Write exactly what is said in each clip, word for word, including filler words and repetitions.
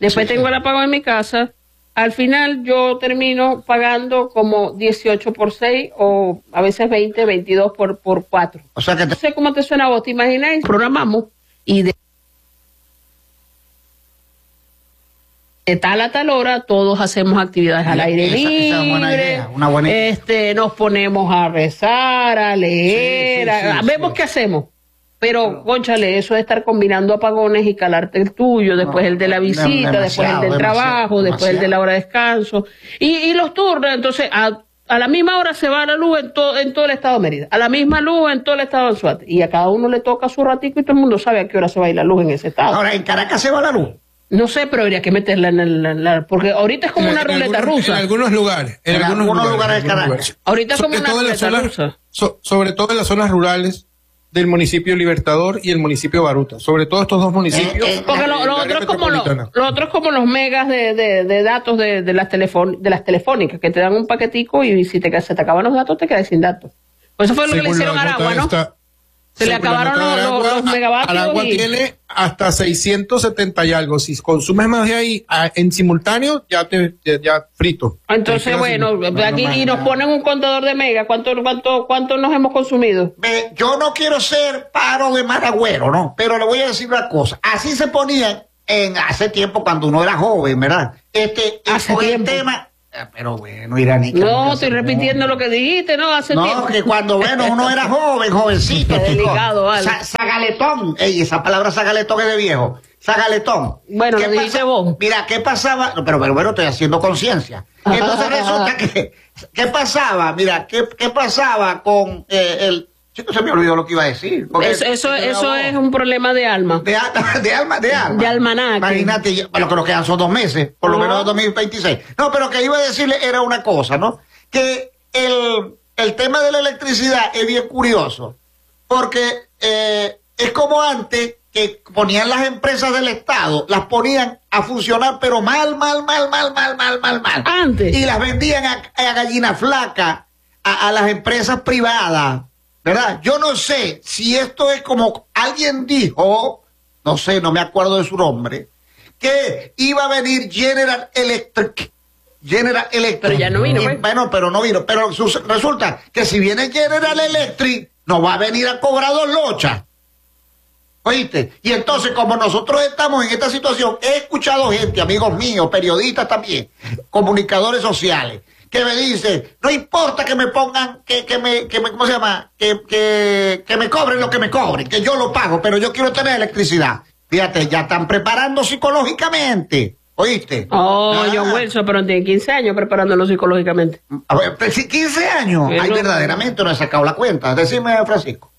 Después sí, tengo sí. el apagón en mi casa. Al final yo termino pagando como dieciocho por seis o a veces veinte, veintidós por, por cuatro. O sea que te... No sé cómo te suena a vos, ¿te imagináis? Programamos y de, de tal a tal hora todos hacemos actividades al aire esa, libre. Esa es una buena idea, una buena idea. Este, nos ponemos a rezar, a leer, sí, sí, a, sí, vemos sí. qué hacemos. Pero, cónchale, eso de estar combinando apagones y calarte el tuyo, después no, el de la visita, después el del trabajo, después el de la hora de descanso, y, y los turnos, entonces, a, a la misma hora se va la luz en, to, en todo el estado de Mérida, a la misma luz en todo el estado de Anzoátegui, y a cada uno le toca su ratico y todo el mundo sabe a qué hora se va a ir la luz en ese estado. Ahora, ¿en Caracas se va la luz? No sé, pero habría que meterla en el... En la, porque ahorita es como en, una ruleta algunos, rusa. En algunos lugares. En, en algunos, algunos lugares, lugares de Caracas. Lugares. Ahorita es como sobre una ruleta zonas, rusa. So, sobre todo en las zonas rurales del municipio Libertador y el municipio Baruta, sobre todo estos dos municipios. Eh, eh, porque lo, lo, otro es como lo, lo otro es como los megas de, de, de datos de, de las telefón, de las telefónicas, que te dan un paquetico y si te, se te acaban los datos, te quedas sin datos. Pues eso fue lo Según que le hicieron a Aragua, ¿no? Esta, se le acabaron los, Aragua, los, los megavatios. Aragua y... tiene hasta seiscientos setenta y algo. Si consumes más de ahí a, en simultáneo, ya te ya, ya frito. Entonces, bueno, no, aquí no, y nos ponen un contador de mega. ¿Cuánto, cuánto, cuánto nos hemos consumido? Ve, yo no quiero ser paro de maragüero, ¿no? Pero le voy a decir una cosa. Así se ponían en hace tiempo cuando uno era joven, ¿verdad? Este, hace el tiempo. tema... Pero bueno, Iraní. No, estoy repitiendo lo que dijiste, ¿no? Hace no, tiempo. No, que cuando, bueno, uno era joven, jovencito. Delicado, vale. Sa Zagaletón. Ey, esa palabra zagaletón es de viejo. Zagaletón. Bueno, lo dijiste vos. Mira, ¿qué pasaba? No, pero, pero bueno, estoy haciendo conciencia. Entonces resulta que, ¿qué pasaba? Mira, ¿qué, qué pasaba con eh, el... Chico, se me olvidó lo que iba a decir. Eso, eso, eso es un problema de alma. De, de alma, de alma. De almanaque. Imagínate, yo, lo que nos quedan son dos meses, por lo menos de dos mil veintiséis. No, pero que iba a decirle era una cosa, ¿no? Que el, el tema de la electricidad es bien curioso, porque eh, es como antes que ponían las empresas del Estado, las ponían a funcionar, pero mal, mal, mal, mal, mal, mal, mal, mal. Antes. Y las vendían a, a gallina flaca, a, a las empresas privadas. ¿Verdad? Yo no sé si esto es como alguien dijo, no sé, no me acuerdo de su nombre, que iba a venir General Electric. General Electric. Pero ya no vino, y, bueno, pero no vino. Pero resulta que si viene General Electric, nos va a venir a cobrar dos lochas. ¿Oíste? Y entonces, como nosotros estamos en esta situación, he escuchado gente, amigos míos, periodistas también, comunicadores sociales, que me dice, no importa que me pongan, que, que me, que me, ¿cómo se llama? Que, que, que me cobren lo que me cobren, que yo lo pago, pero yo quiero tener electricidad. Fíjate, ya están preparando psicológicamente, ¿oíste? Oh, ah. John Wilson, pero tiene quince años preparándolo psicológicamente. A ver, quince años, ay, no, verdaderamente no he sacado la cuenta. Decime, Francisco.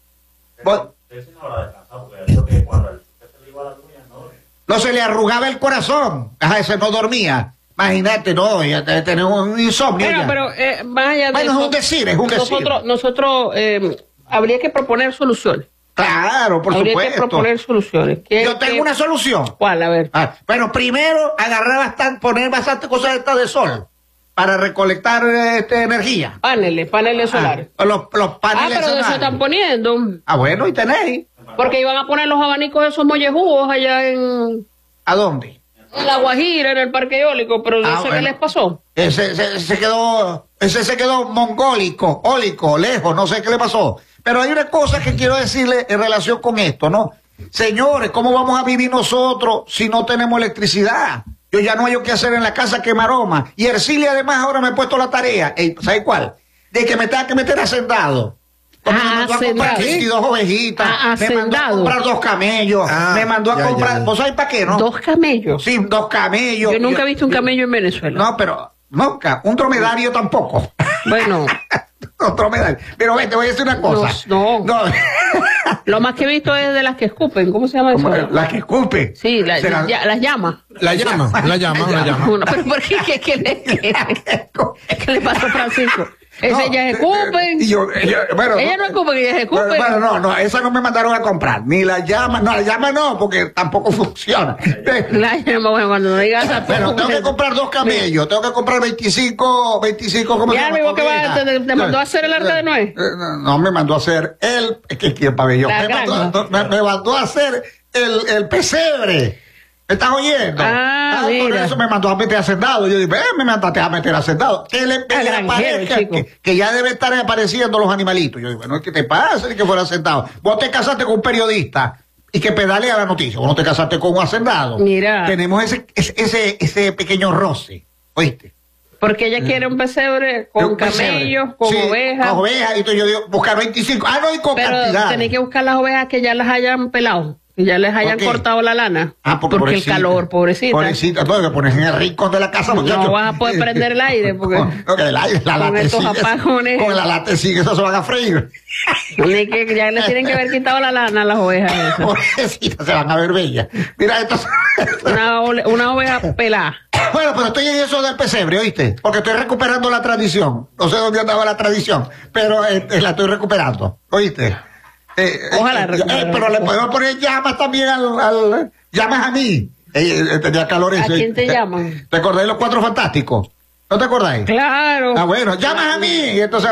No se le arrugaba el corazón, ajá, ese no dormía. Imagínate, no, ya debe tener un insomnio. Bueno, ya. pero eh, vaya de bueno, eso, es un decir, es un nosotros, decir. Nosotros eh, habría que proponer soluciones. Claro, por habría supuesto. Habría que proponer soluciones. ¿Qué, Yo tengo qué? una solución. ¿Cuál? A ver. Ah, bueno, primero agarrar bastante, poner bastante cosas estas de sol para recolectar este, energía. Paneles, paneles solares. Ah, los, los paneles ah, pero solares. eso están poniendo. Ah, bueno, y tenéis. Porque iban a poner los abanicos esos mollejudos allá en... ¿A dónde? En La Guajira, en el parque eólico, pero no ah, sé bueno. qué les pasó. Ese, ese se quedó, ese se quedó mongólico, ólico, lejos, no sé qué le pasó. Pero hay una cosa que quiero decirle en relación con esto, ¿no? Señores, ¿cómo vamos a vivir nosotros si no tenemos electricidad? Yo ya no hay qué hacer en la casa que maroma. Y Ercilia además ahora me he puesto la tarea, ¿sabes cuál? De que me tenga que meter hacendado. Ah, me mandó a comprar veintidós ovejitas, ah, me mandó a comprar dos camellos, ah, me mandó a ya, comprar, ya. ¿Vos sabés para qué, no? ¿Dos camellos? Sí, dos camellos. Yo nunca yo, he visto un camello en Venezuela. No, pero, nunca, un dromedario tampoco. Bueno. Un dromedario. Pero ve, te voy a decir una cosa. No, no. no. Lo más que he visto es de las que escupen, ¿cómo se llama eso? Las que escupen. Sí, la, la, ya, las llamas. La llama, la llama, la llama. Bueno, pero ¿por qué? ¿Qué, qué, le, qué, qué le pasó a Francisco? Ese no, ya escupen. Y yo, yo, bueno, ella no escupen, ella escupen. Bueno, bueno, no, no, esa no me mandaron a comprar. Ni la llama, no, la llama no, porque tampoco funciona. La llama, bueno, cuando no digas a Pero tengo que comprar dos camellos, tengo que comprar veinticinco, veinticinco, ¿cómo ya, se llama? Que va, te, te mandó a hacer el arca de Noé. No, no, me mandó a hacer el, es que el pabellón. Me mandó, me, me mandó a hacer el, el pesebre. ¿Me estás oyendo? Ah, ah por eso me mandó a meter a Hacendado. Yo dije, eh, me mandaste a meter a Hacendado. Que le, que, le aparezca, que, que ya debe estar apareciendo los animalitos. Yo digo, bueno, ¿qué te pasa? Ni que fuera Hacendado. Vos te casaste con un periodista y que pedalea la noticia. Vos no te casaste con un Hacendado. Mira. Tenemos ese, ese, ese pequeño roce, ¿oíste? Porque ella quiere un pesebre con un camellos, con sí, ovejas. Con ovejas, y entonces yo digo, buscar veinticinco. Ah, no, y con pero cantidad. Tenés que buscar las ovejas que ya las hayan pelado. Que ya les hayan cortado la lana. Ah, porque, porque el calor, pobrecita. Pobrecita, todo lo que pones en el rincón de la casa, muchachos. No vas a poder prender el aire, porque con, no, el aire, la con estos apagones. Con la latecilla, eso se van a freír. Que ya les tienen que haber quitado la lana a las ovejas. Pobrecita, se van a ver bellas. Mira, esto una, una oveja pelada. Bueno, pero estoy en eso del pesebre, ¿oíste? Porque estoy recuperando la tradición. No sé dónde andaba la tradición, pero eh, la estoy recuperando, ¿oíste? Eh, Ojalá. Eh, eh, pero le podemos poner llamas también al, al llamas a mí. Eh, eh, tenía calor ese. ¿A quién te llaman? ¿Te acordás de los Cuatro Fantásticos? ¿No te acordáis? Claro. Ah, bueno, llamas a mí. Y entonces.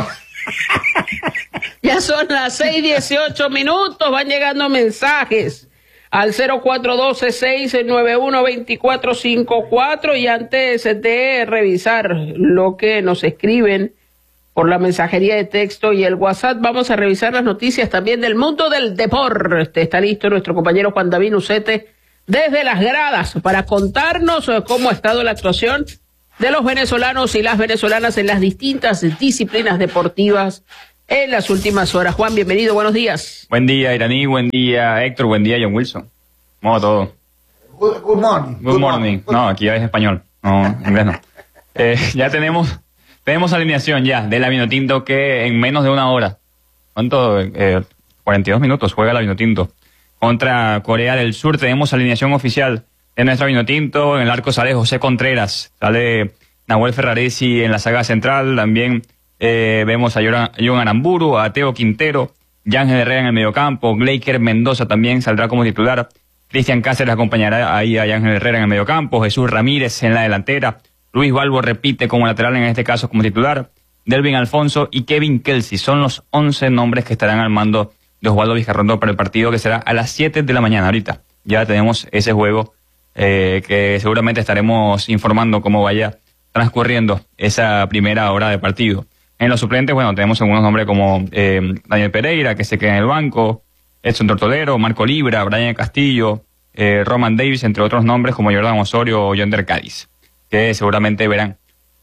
Ya son las seis dieciocho minutos, van llegando mensajes al cero cuatro uno dos, seis nueve uno, dos cuatro cinco cuatro y antes de revisar lo que nos escriben por la mensajería de texto y el WhatsApp, vamos a revisar las noticias también del mundo del deporte. Está listo nuestro compañero Juan David Ucete desde las gradas para contarnos cómo ha estado la actuación de los venezolanos y las venezolanas en las distintas disciplinas deportivas en las últimas horas. Juan, bienvenido, buenos días. Buen día, Iraní, buen día, Héctor, buen día, John Wilson. ¿Cómo va todo? Good, good morning. Good, good morning. morning. No, aquí es español, no, inglés no. Eh, ya tenemos... Tenemos alineación ya de la Vinotinto que en menos de una hora, ¿cuánto? Eh, cuarenta y dos minutos juega la Vinotinto contra Corea del Sur. Tenemos alineación oficial de nuestra Vinotinto. En el arco sale José Contreras, sale Nahuel Ferraresi en la saga central. También eh, vemos a John Aramburu, a Teo Quintero, Yángel Herrera en el mediocampo. Gleiker Mendoza también saldrá como titular. Cristian Cáceres acompañará ahí a Yángel Herrera en el mediocampo. Jesús Ramírez en la delantera. Luis Balbo repite como lateral, en este caso como titular. Delvin Alfonso y Kevin Kelsey son los once nombres que estarán al mando de Osvaldo Vizcarrondo para el partido que será a las siete de la mañana. Ahorita ya tenemos ese juego eh, que seguramente estaremos informando cómo vaya transcurriendo esa primera hora de partido. En los suplentes, bueno, tenemos algunos nombres como eh, Daniel Pereira, que se queda en el banco, Edson Tortolero, Marco Libra, Brian Castillo, eh, Roman Davis, entre otros nombres como Jordan Osorio o Yonder Cádiz, que seguramente verán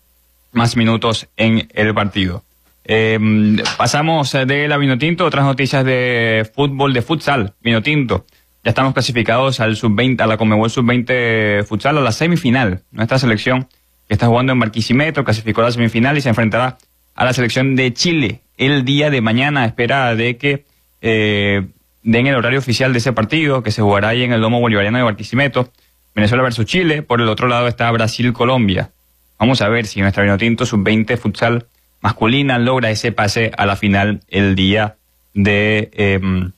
más minutos en el partido. Eh, pasamos de la Vinotinto, otras noticias de fútbol, de futsal. Vinotinto, ya estamos clasificados al sub veinte, a la Conmebol sub veinte futsal, a la semifinal. Nuestra selección, que está jugando en Barquisimeto, clasificó a la semifinal y se enfrentará a la selección de Chile el día de mañana, a espera de que eh, den el horario oficial de ese partido, que se jugará ahí en el Domo Bolivariano de Barquisimeto. Venezuela versus Chile. Por el otro lado está Brasil-Colombia. Vamos a ver si nuestra Vinotinto sub veinte futsal masculina logra ese pase a la final el día de eh,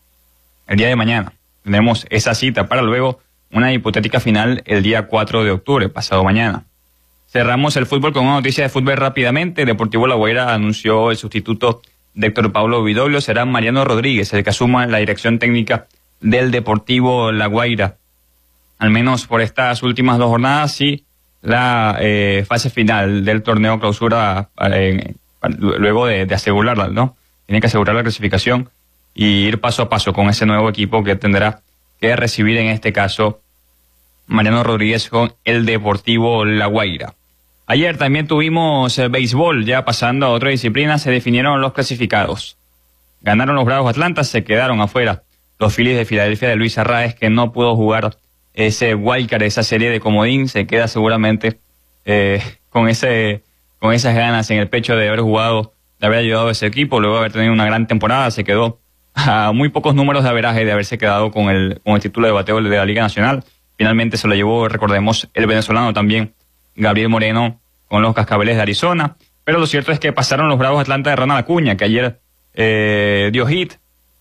el día de mañana. Tenemos esa cita para luego una hipotética final el día cuatro de octubre, pasado mañana. Cerramos el fútbol con una noticia de fútbol rápidamente. Deportivo La Guaira anunció el sustituto de Héctor Pablo Vidoglio. Será Mariano Rodríguez el que asuma la dirección técnica del Deportivo La Guaira, al menos por estas últimas dos jornadas, y la eh, fase final del torneo clausura eh, luego de, de asegurarla, ¿no? Tiene que asegurar la clasificación y ir paso a paso con ese nuevo equipo que tendrá que recibir en este caso Mariano Rodríguez con el Deportivo La Guaira. Ayer también tuvimos eh, béisbol, ya pasando a otra disciplina, se definieron los clasificados. Ganaron los Bravos Atlanta, se quedaron afuera los Phillies de Filadelfia de Luis Arraez, que no pudo jugar ese wildcard, esa serie de comodín. Se queda seguramente eh, con ese con esas ganas en el pecho de haber jugado, de haber ayudado a ese equipo, luego de haber tenido una gran temporada. Se quedó a muy pocos números de averaje de haberse quedado con el, con el título de bateo de la Liga Nacional. Finalmente se lo llevó, recordemos, el venezolano también, Gabriel Moreno, con los Cascabeles de Arizona. Pero lo cierto es que pasaron los Bravos Atlanta de Ronald Acuña, que ayer eh, dio hit,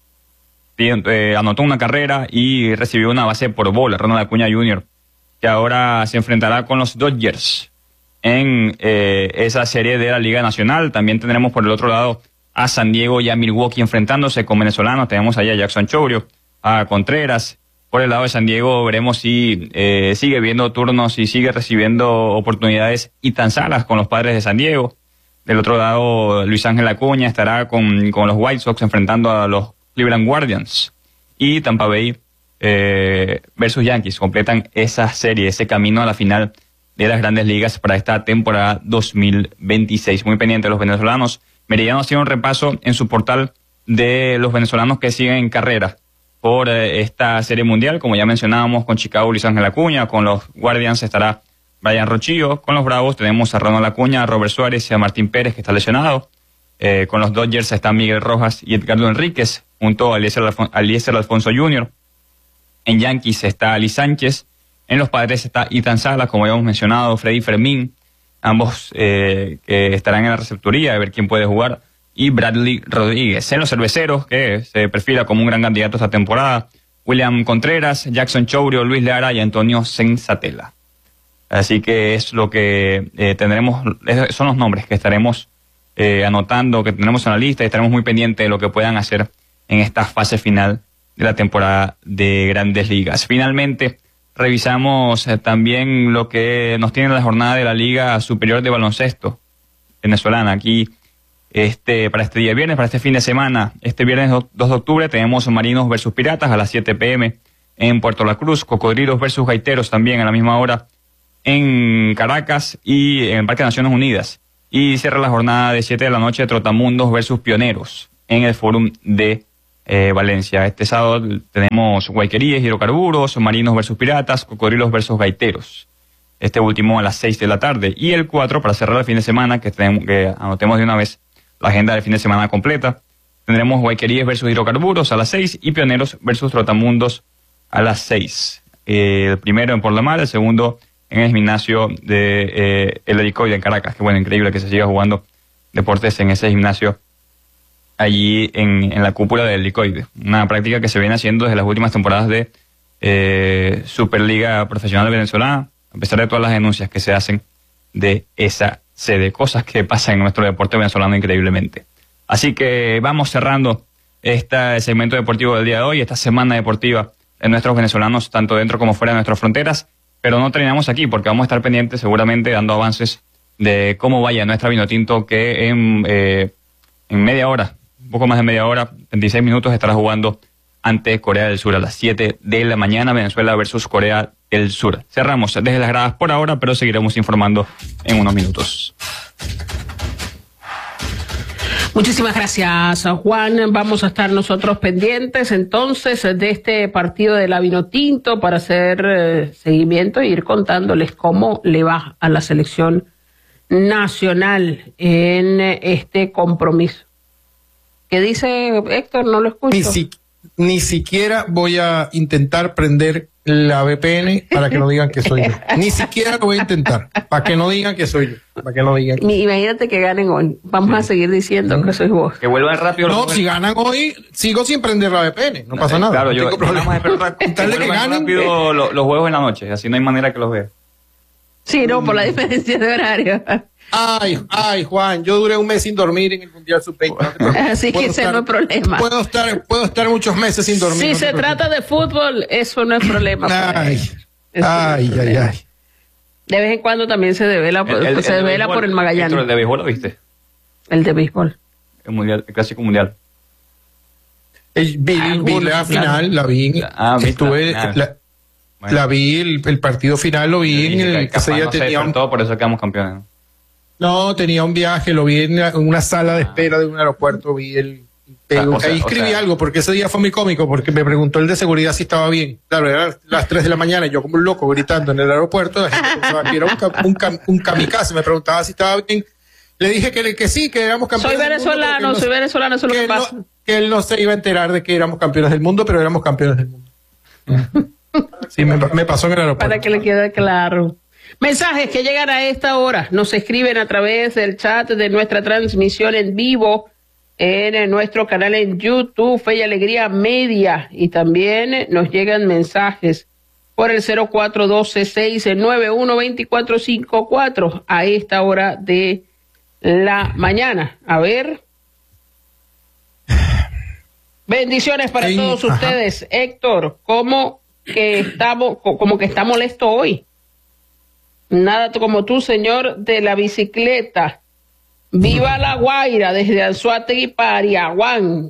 eh, anotó una carrera y recibió una base por bola, Ronald Acuña junior, que ahora se enfrentará con los Dodgers en eh, esa serie de la Liga Nacional. También tendremos por el otro lado a San Diego y a Milwaukee enfrentándose con venezolanos. Tenemos allá a Jackson Chourio, a Contreras, Por el lado de San Diego veremos si eh, sigue viendo turnos y sigue recibiendo oportunidades Ethan Salas con los Padres de San Diego. Del otro lado, Luis Ángel Acuña estará con, con los White Sox enfrentando a los Cleveland Guardians. Y Tampa Bay eh, versus Yankees completan esa serie, ese camino a la final de las Grandes Ligas para esta temporada dos mil veintiséis. Muy pendiente de los venezolanos. Meridiano ha sido un repaso en su portal de los venezolanos que siguen en carrera por eh, esta serie mundial. Como ya mencionábamos, con Chicago Luis Ángel Acuña, con los Guardians estará Brian Rochillo, con los Bravos tenemos a Ronald Acuña, a Robert Suárez y a Martín Pérez, que está lesionado. Eh, con los Dodgers están Miguel Rojas y Edgardo Enríquez, junto a Eliezer, Alfon Eliezer Alfonso junior En Yankees está Ali Sánchez. En los Padres está Ethan Salas, como ya hemos mencionado, Freddy Fermín, ambos eh, que estarán en la receptoría, a ver quién puede jugar, y Bradley Rodríguez. En los Cerveceros, que se perfila como un gran candidato esta temporada, William Contreras, Jackson Chourio, Luis Lara y Antonio Senzatela. Así que es lo que eh, tendremos, son los nombres que estaremos eh, anotando, que tendremos en la lista, y estaremos muy pendientes de lo que puedan hacer en esta fase final de la temporada de Grandes Ligas. Finalmente, revisamos eh, también lo que nos tiene la jornada de la Liga Superior de Baloncesto venezolana. Aquí, este, para este día viernes, para este fin de semana, este viernes dos de octubre, tenemos Marinos versus Piratas a las siete p m en Puerto La Cruz, Cocodrilos versus Gaiteros también a la misma hora en Caracas y en el Parque de Naciones Unidas. Y cierra la jornada de siete de la noche Trotamundos versus Pioneros en el Fórum de eh, Valencia. Este sábado tenemos Guayqueríes, Hidrocarburos, Marinos versus Piratas, Cocodrilos versus Gaiteros. Este último a las seis de la tarde. Y el cuatro, para cerrar el fin de semana, que, tenemos, que anotemos de una vez la agenda del fin de semana completa, tendremos Guayqueríes versus Hidrocarburos a las seis y Pioneros versus Trotamundos a las seis. Eh, el primero en Por la Mar, el segundo en el gimnasio de eh, El Helicoide en Caracas. Que bueno, increíble que se siga jugando deportes en ese gimnasio allí en, en la cúpula del Helicoide. Una práctica que se viene haciendo desde las últimas temporadas de eh, Superliga Profesional Venezolana, a pesar de todas las denuncias que se hacen de esa sede, cosas que pasan en nuestro deporte venezolano increíblemente. Así que vamos cerrando este segmento deportivo del día de hoy, esta semana deportiva de nuestros venezolanos, tanto dentro como fuera de nuestras fronteras. Pero no terminamos aquí, porque vamos a estar pendientes seguramente dando avances de cómo vaya nuestra Vinotinto, que en, eh, en media hora, un poco más de media hora, veintiséis minutos, estará jugando ante Corea del Sur a las siete de la mañana, Venezuela versus Corea del Sur. Cerramos desde las gradas por ahora, pero seguiremos informando en unos minutos. Muchísimas gracias, Juan. Vamos a estar nosotros pendientes entonces de este partido de la Vinotinto para hacer eh, seguimiento e ir contándoles cómo le va a la selección nacional en este compromiso. ¿Qué dice Héctor? No lo escucho. Ni, si, ni siquiera voy a intentar prender la V P N para que no digan que soy yo. Ni siquiera lo voy a intentar, para que no digan que soy yo. Para que no digan. Que... Imagínate que ganen hoy. Vamos sí. a seguir diciendo ¿Mm? que sois vos. Que vuelvan rápido. No, si ganan hoy, sigo sin prender la V P N. No pasa nada. Claro, no yo tengo problema. Contarle que ganen rápido los, los juegos en la noche, así no hay manera que los vea. Sí, no, por la diferencia de horario. Ay, ay, Juan, yo duré un mes sin dormir en el Mundial sub veinte. No Así que ese no es problema. Puedo estar, puedo estar muchos meses sin dormir. Si no se trata de fútbol, eso no es problema. Ay, ay, no ay, ay. De vez en cuando también se devela, por, el, el, se el devela béisbol, por el Magallanes. ¿El de béisbol lo viste? El de béisbol. El, mundial, el clásico mundial. El, vi, ah, vi la final, la vi. Ah, estuve, la, la, bueno. la vi, el, el partido final lo vi en el que se ya tenía un... todo, por eso quedamos campeones. ¿no? No, tenía un viaje, lo vi en una, en una sala de espera de un aeropuerto, vi el... el o sea, ahí escribí o sea, algo, porque ese día fue muy cómico, porque me preguntó el de seguridad si estaba bien. Claro, eran las tres de la mañana, y yo como un loco gritando en el aeropuerto, la gente pensaba que era un, un, un kamikaze, me preguntaba si estaba bien. Le dije que, que sí, que éramos campeones soy venezolano, del mundo, soy no, venezolano, eso es lo que, que pasa. No, que él no se iba a enterar de que éramos campeones del mundo, pero éramos campeones del mundo. Sí, me, me pasó en el aeropuerto. Para que le quede claro. Mensajes que llegan a esta hora, nos escriben a través del chat de nuestra transmisión en vivo en nuestro canal en YouTube, Fe y Alegría Media, y también nos llegan mensajes por el cero cuatro uno dos seis nueve uno dos cuatro cinco cuatro a esta hora de la mañana. A ver. Bendiciones para Ey, todos ajá. ustedes. Héctor, ¿cómo que está, como que está molesto hoy. Nada como tú, señor de la bicicleta. Viva La Guaira, desde Anzoátegui, Pariaguán.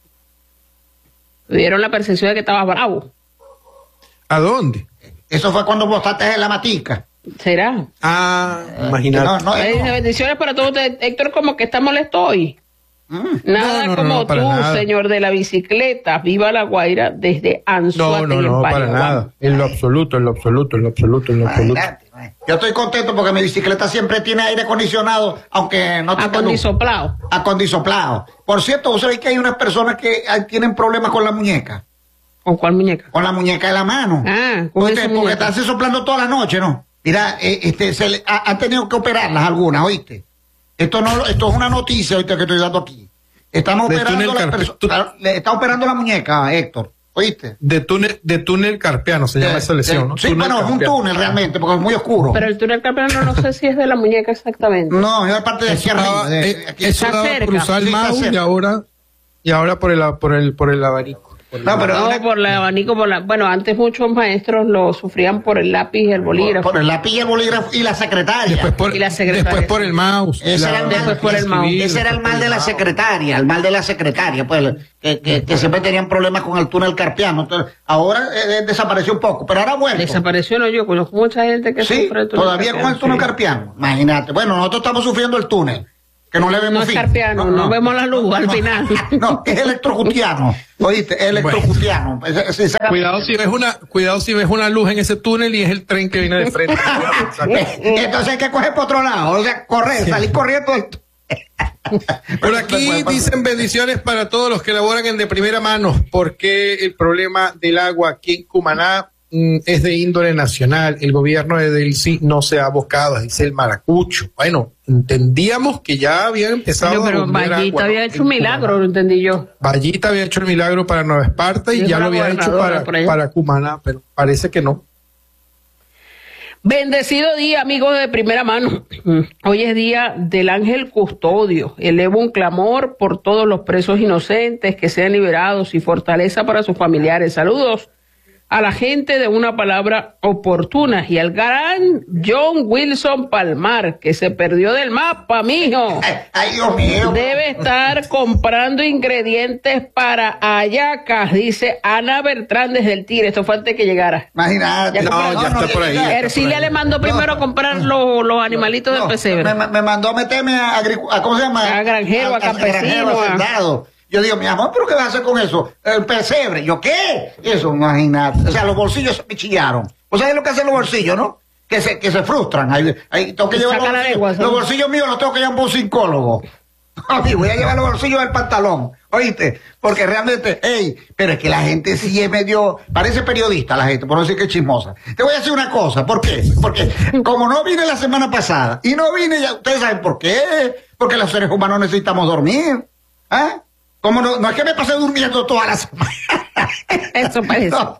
Tuvieron la percepción de que estaba bravo. ¿A dónde? Eso fue cuando votaste en la matica. ¿Será? Ah, imagínate. No, no, no. Bendiciones para todos ustedes. Héctor, como que está molesto hoy. Mm. Nada no, no, como no, tú, nada. Señor de la bicicleta. Viva La Guaira desde Anzoátegui. No, no, no, para nada. En lo absoluto, en lo absoluto, en lo absoluto, en lo absoluto. Yo estoy contento porque mi bicicleta siempre tiene aire acondicionado, aunque no tenga acondisoplado. Acondisoplado. Por cierto, vos sabés que hay unas personas que tienen problemas con la muñeca. ¿Con cuál muñeca? Con la muñeca de la mano. Ah, porque, porque están soplando toda la noche, ¿no? Mira, eh, este, se le, ha, han tenido que operarlas algunas, ¿oíste? Esto no, esto es una noticia, ¿oíste? Que estoy dando aquí. Estamos operando la persona, le está operando la muñeca, Héctor. ¿Oíste? De túnel, de túnel carpiano se de, llama esa lesión, ¿no? Sí, túnel bueno, carpiano. Es un túnel realmente, porque es muy oscuro. Pero el túnel carpiano no sé si es de la muñeca exactamente. No, es de parte de aquí arriba. De, eh, aquí. Eso daba cruzar el mouse y ahora, y ahora por el, por el, por el abanico. No, pero no, por el abanico, por la, bueno, antes muchos maestros lo sufrían por el lápiz y el bolígrafo. Por, por el lápiz y el bolígrafo y la secretaria. Después por, y la secretaria. Después por el mouse. Ese, era el, después por el mouse. Ese era el mal de la secretaria, el mal de la secretaria, pues, que, que, que siempre tenían problemas con el túnel carpiano. Entonces, ahora eh, desapareció un poco, pero ahora vuelve. Desapareció, no yo, conozco mucha gente que sí, sufre el túnel todavía carpiano, con el túnel sí. carpiano. Imagínate. Bueno, nosotros estamos sufriendo el túnel. Que no le vemos no fin. Es carpiano, no, no, no vemos la luz no, al final. No, es electrocutiano. Oíste, electrocutiano. Bueno. Si se... Cuidado si ves una, cuidado si ves una luz en ese túnel y es el tren que viene de frente. Entonces hay que coger por otro lado, o sea, correr, sí. salir corriendo. Por aquí dicen bendiciones para todos los que laboran en de primera mano, porque el problema del agua aquí en Cumaná mm, es de índole nacional. El gobierno de Delcy no se ha abocado, dice el maracucho. Bueno, entendíamos que ya había empezado pero, pero a bombear Vallita agua, había ¿no? hecho un milagro, lo entendí yo. Vallita había hecho el milagro para Nueva Esparta y yo ya lo había hecho para, para Cumaná, pero parece que no. Bendecido día, amigos de primera mano. Hoy es día del ángel custodio. Elevo un clamor por todos los presos inocentes que sean liberados y fortaleza para sus familiares. Saludos a la gente de Una Palabra Oportuna y al gran John Wilson Palmar, que se perdió del mapa, mijo. Ay, Dios mío. Debe estar comprando ingredientes para hallacas, dice Ana Bertrán desde el Tigre. Esto fue antes que llegara. Imagínate. Ya, no, ya está por ahí. Ercilia le mandó primero a comprar no, los, los animalitos no, del pesebre. Me, me mandó a meterme a, a, ¿cómo se llama? A granjero, a, a campesino. A granjero, a Yo digo, mi amor, ¿pero qué vas a hacer con eso? El pesebre. ¿Yo qué? Eso, imagínate. O sea, los bolsillos se me chillaron. ¿Vos sabés lo que hacen los bolsillos, no? Que se, que se frustran. Ahí, ahí tengo que llevar los bolsillos. Lengua, los bolsillos míos los tengo que llevar a un psicólogo. Ay, voy a llevar los bolsillos del pantalón. ¿Oíste? Porque realmente, hey, pero es que la gente sí es medio, parece periodista la gente, por no decir que es chismosa. Te voy a decir una cosa, ¿por qué? Porque como no vine la semana pasada, y no vine ya, ustedes saben por qué, porque los seres humanos necesitamos dormir. ¿Ah? ¿Eh? Como no, no es que me pasé durmiendo toda la semana. Eso parece. No,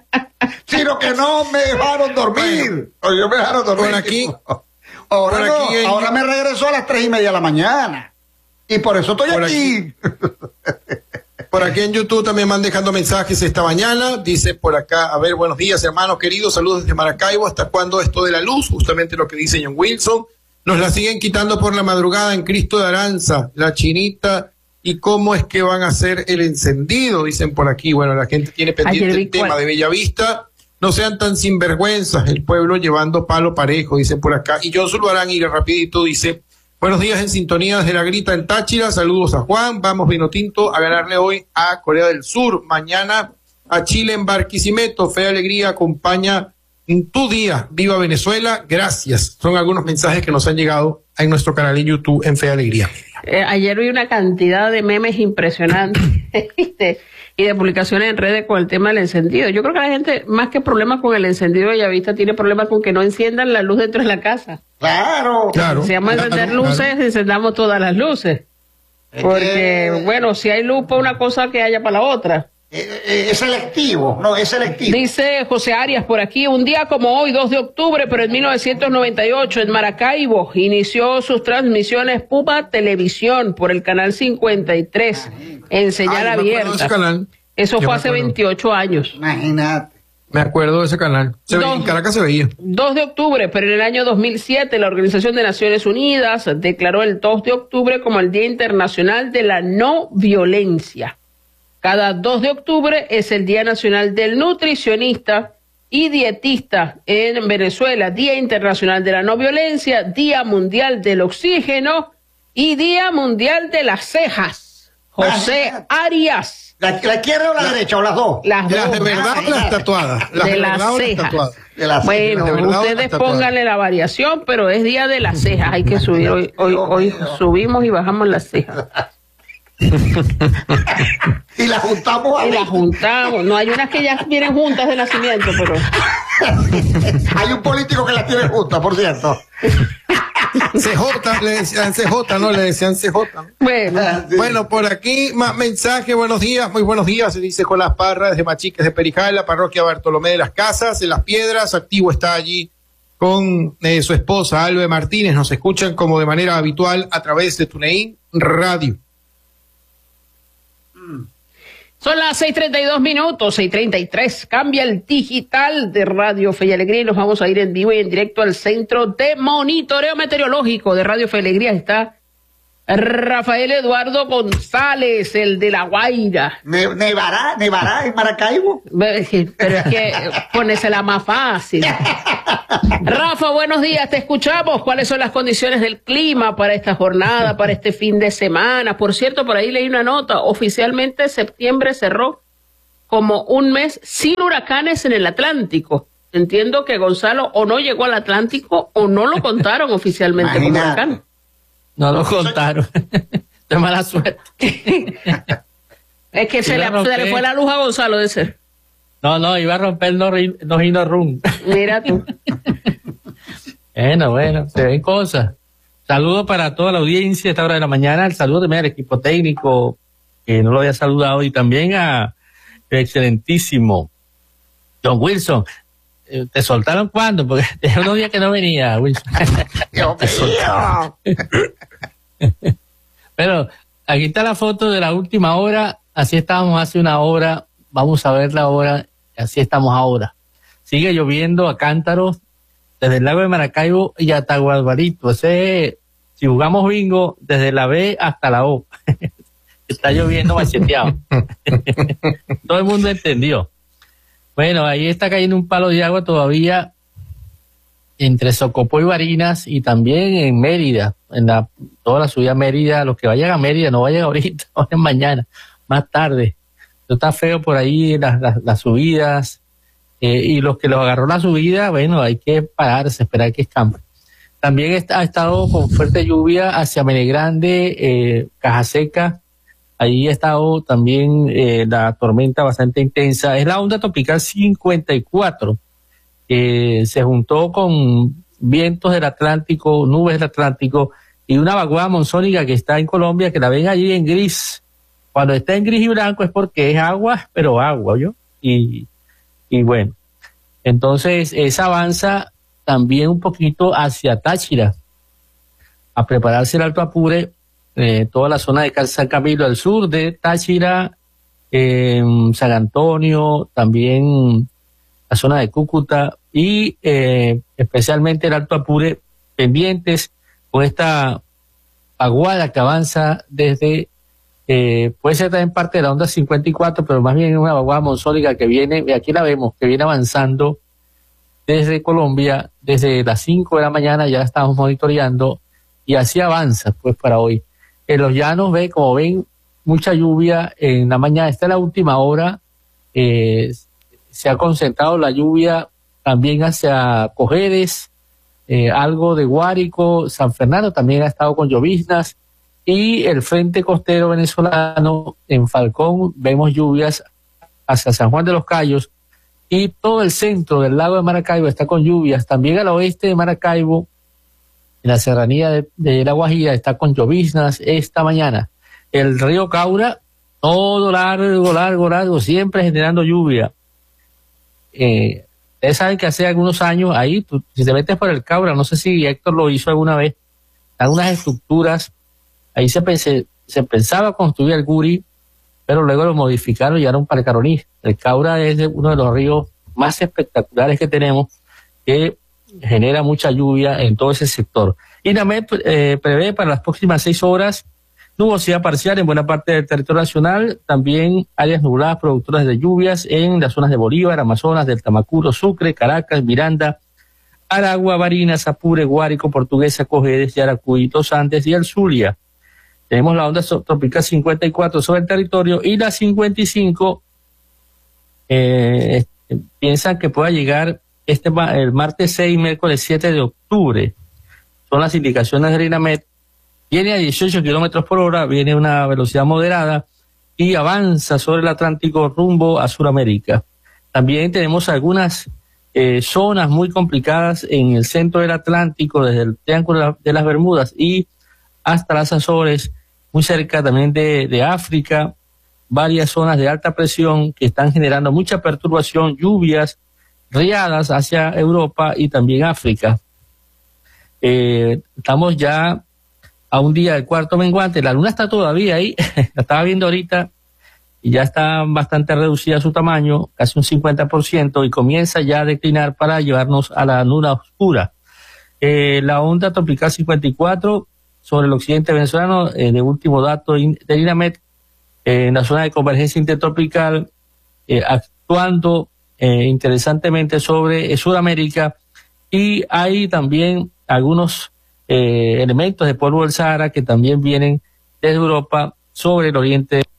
sino que no me dejaron dormir. O yo me dejaron dormir. Por aquí. Ahora, por no, aquí en... ahora me regresó a las tres y media de la mañana. Y por eso estoy por aquí. aquí. Por aquí en YouTube también me van dejando mensajes esta mañana. Dice por acá, a ver, buenos días, hermanos queridos. Saludos desde Maracaibo. ¿Hasta cuándo esto de la luz? Justamente lo que dice John Wilson. Nos la siguen quitando por la madrugada en Cristo de Aranza. La Chinita. ¿Y cómo es que van a hacer el encendido? Dicen por aquí. Bueno, la gente tiene pendiente el tema de Bellavista. No sean tan sinvergüenzas, el pueblo llevando palo parejo, dicen por acá. Y John Zulbarán, y rapidito, dice, buenos días en sintonía desde la Grita en Táchira. Saludos a Juan. Vamos, Vinotinto, a ganarle hoy a Corea del Sur. Mañana a Chile en Barquisimeto. Fe, alegría, acompaña en tu día. Viva Venezuela. Gracias. Son algunos mensajes que nos han llegado en nuestro canal en YouTube en Fe, Alegría. Eh, ayer vi una cantidad de memes impresionantes y de publicaciones en redes con el tema del encendido. Yo creo que la gente, más que problemas con el encendido de Bellavista, tiene problemas con que no enciendan la luz dentro de la casa. Claro, claro. Si vamos a encender claro, luces, claro. encendamos todas las luces. Porque, eh, bueno, si hay luz para una cosa, que haya para la otra. Es selectivo, no, es selectivo. Dice José Arias por aquí, un día como hoy, dos de octubre, pero en mil novecientos noventa y ocho, en Maracaibo, inició sus transmisiones Puma Televisión por el canal cincuenta y tres, en señal Ay, abierta. Canal. Eso Yo fue hace veintiocho años. Imagínate. Me acuerdo de ese canal. Se veía, en Caracas se veía. dos de octubre, pero en el año dos mil siete la Organización de Naciones Unidas declaró el dos de octubre como el Día Internacional de la No Violencia. Cada dos de octubre es el Día Nacional del Nutricionista y Dietista en Venezuela, Día Internacional de la No Violencia, Día Mundial del Oxígeno y Día Mundial de las Cejas. José Arias. ¿La, la izquierda o la, la derecha o las dos? Las, las dos. de verdad o las tatuadas. Las de, de las verdad cejas. Las tatuadas. De las bueno, de ustedes pónganle la variación, pero es día de las cejas. Hay que subir. Hoy, hoy, hoy subimos y bajamos las cejas. Y las juntamos. Y las juntamos. No, hay unas que ya vienen juntas de nacimiento, pero... Hay un político que las tiene juntas, por cierto. C J, le decían C J, no, le decían C J. Bueno, sí. Bueno, por aquí, más mensaje, buenos días, muy buenos días, se dice Jolas Parra, desde Machiques de Perijal, la parroquia Bartolomé de las Casas, en Las Piedras, activo está allí con eh, su esposa, Albe Martínez, nos escuchan como de manera habitual a través de TuneIn Radio. son las seis treinta y dos minutos, seis treinta y tres. Cambia el digital de Radio Fe y Alegría y nos vamos a ir en vivo y en directo al Centro de Monitoreo Meteorológico de Radio Fe y Alegría. Está Rafael Eduardo González, el de La Guaira. Ne ¿Nevará? ¿Nevará en Maracaibo? Pero es que pónesela más fácil. Rafa, buenos días, te escuchamos. ¿Cuáles son las condiciones del clima para esta jornada, para este fin de semana? Por cierto, por ahí leí una nota. Oficialmente septiembre cerró como un mes sin huracanes en el Atlántico. Entiendo que Gonzalo o no llegó al Atlántico o no lo contaron oficialmente como huracán. No lo contaron. De mala suerte. Es que se le, se le fue la luz a Gonzalo de ser. No, no, iba a romper el no hino run. Mira tú. Bueno, bueno, se ven cosas. Saludos para toda la audiencia a esta hora de la mañana. El saludo también al equipo técnico, que no lo había saludado, y también a el excelentísimo John Wilson. ¿Te soltaron cuándo? Porque tenía unos días que no venía, Wilson. Pero aquí está la foto de la última hora. Así estábamos hace una hora. Vamos a ver la hora. Así estamos ahora. Sigue lloviendo a cántaros desde el lago de Maracaibo y hasta Guadalbarito. Ese, si jugamos bingo, desde la B hasta la O. Está lloviendo macheteado. Todo el mundo entendió. Bueno, ahí está cayendo un palo de agua todavía entre Socopó y Barinas, y también en Mérida, en la toda la subida a Mérida. Los que vayan a Mérida, no vayan ahorita, vayan mañana, más tarde. Esto está feo por ahí, las, las, las subidas, eh, y los que los agarró la subida, bueno, hay que pararse, esperar que escampe. También está, ha estado con fuerte lluvia hacia Menegrande, eh, Cajaseca. Ahí ha estado también eh, la tormenta bastante intensa. Es la onda tropical cincuenta y cuatro. Eh, se juntó con vientos del Atlántico, nubes del Atlántico, y una vaguada monzónica que está en Colombia, que la ven allí en gris. Cuando está en gris y blanco es porque es agua, pero agua, ¿yo? Y, y bueno, entonces esa avanza también un poquito hacia Táchira, a prepararse el Alto Apure. Eh, toda la zona de San Camilo al sur de Táchira, eh, San Antonio, también la zona de Cúcuta y eh, especialmente el Alto Apure, pendientes con esta vaguada que avanza desde, eh, puede ser también parte de la onda cincuenta y cuatro, pero más bien es una vaguada monzónica que viene, y aquí la vemos, que viene avanzando desde Colombia, desde las cinco de la mañana ya la estamos monitoreando, y así avanza pues para hoy. En los llanos, ve, como ven, mucha lluvia en la mañana. Esta es la última hora. Eh, se ha concentrado la lluvia también hacia Cojedes, eh, algo de Guárico, San Fernando también ha estado con lloviznas, y el frente costero venezolano en Falcón vemos lluvias hacia San Juan de los Cayos, y todo el centro del lago de Maracaibo está con lluvias. También al oeste de Maracaibo, en la serranía de, de La Guajira, está con lloviznas esta mañana. El río Caura, todo largo, largo, largo, siempre generando lluvia. Eh, ustedes saben que hace algunos años ahí, tú, si te metes por el Caura, no sé si Héctor lo hizo alguna vez, algunas estructuras, ahí se, pense, se pensaba construir el Guri, pero luego lo modificaron y llegaron para el Caroní. El Caura es de uno de los ríos más espectaculares que tenemos, que genera mucha lluvia en todo ese sector. INAMED eh, prevé para las próximas seis horas nubosidad parcial en buena parte del territorio nacional, también áreas nubladas productoras de lluvias en las zonas de Bolívar, Amazonas, del Tamacuro, Sucre, Caracas, Miranda, Aragua, Barinas, Apure, Guárico, Portuguesa, Cojedes, Yaracuy, Los Andes y el Zulia. Tenemos la onda tropical cincuenta y cuatro sobre el territorio y la cincuenta y cinco eh, piensan que pueda llegar este el martes seis, miércoles siete de octubre. Son las indicaciones de INAMED. Viene a dieciocho kilómetros por hora, viene a una velocidad moderada y avanza sobre el Atlántico rumbo a Sudamérica. También tenemos algunas eh, zonas muy complicadas en el centro del Atlántico, desde el Triángulo de las Bermudas y hasta las Azores, muy cerca también de, de África, varias zonas de alta presión que están generando mucha perturbación, lluvias, riadas hacia Europa y también África. Eh, estamos ya a un día del cuarto menguante, la luna está todavía ahí, la estaba viendo ahorita, y ya está bastante reducida su tamaño, casi un cincuenta por ciento, y comienza ya a declinar para llevarnos a la luna oscura. Eh, la onda tropical cincuenta y cuatro sobre el occidente venezolano, eh, de último dato de INAMED, eh, en la zona de convergencia intertropical, eh, actuando eh, interesantemente sobre eh, Sudamérica, y hay también algunos eh, elementos de polvo del Sahara que también vienen desde Europa sobre el oriente